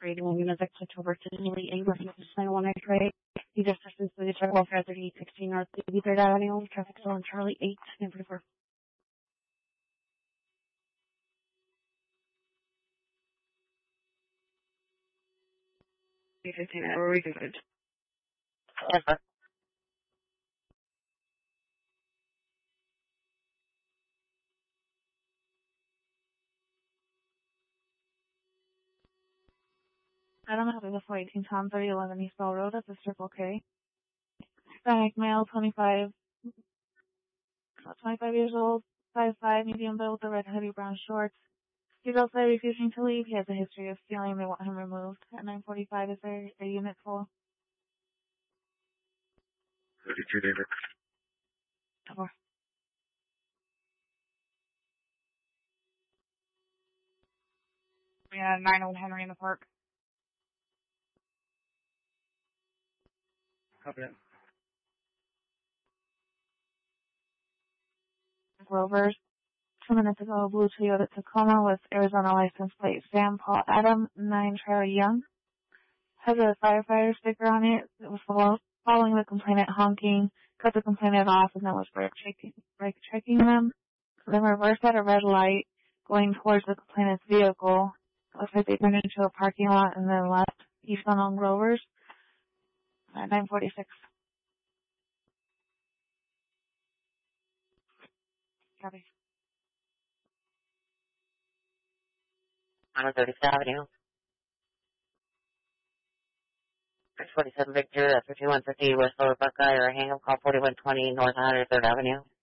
1 units October to Lee A. With 91 X-ray. These are systems to the check welfare 3816 North 83rd Avenue. Traffic still on Charlie 8 and 44. Where are we going? Yes, sir. Adam having a 418 Tom 3011 East Bell Road at the Circle K. Hispanic male, 25 years old, 5'5", medium build, the red hoodie, brown shorts. He's outside refusing to leave. He has a history of stealing. They want him removed. At 9:45, is there a unit full? 32 David. Over. Yeah, 9 Old Henry in the park. Copy that. Rovers. 2 minutes ago, blue Toyota Tacoma with Arizona license plate Sam Paul Adam, 9 Charlie Young. Has a firefighter sticker on it. It was following the complainant honking, cut the complainant off, and then was brake checking them. Then reversed at a red light, going towards the complainant's vehicle. Looks like they turned into a parking lot and then left eastbound on Rovers at 9:46. Copy. 130th Avenue. 647 Victor, 5150 West Lower Buckeye, or hang up call 4120 North 103rd Avenue.